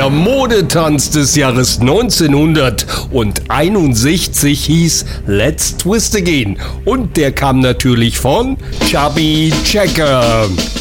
Der Modetanz des Jahres 1961 hieß Let's Twist Again und der kam natürlich von Chubby Checker.